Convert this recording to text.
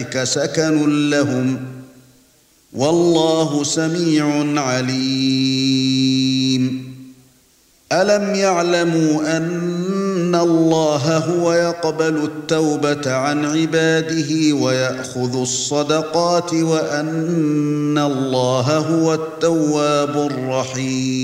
سكن لهم والله سميع عليم ألم يعلموا أن الله هو يقبل التوبة عن عباده ويأخذ الصدقات وأن الله هو التواب الرحيم